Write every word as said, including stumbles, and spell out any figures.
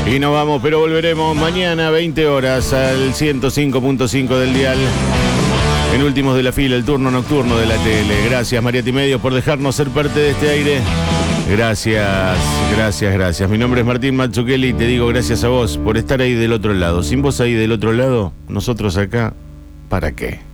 Y nos vamos, pero volveremos mañana a veinte horas al ciento cinco punto cinco del dial. En últimos de la fila, el turno nocturno de la tele. Gracias, Mariati Medios, por dejarnos ser parte de este aire. Gracias, gracias, gracias. Mi nombre es Martín Mazzucchelli y te digo gracias a vos por estar ahí del otro lado. Sin vos ahí del otro lado, nosotros acá, ¿para qué?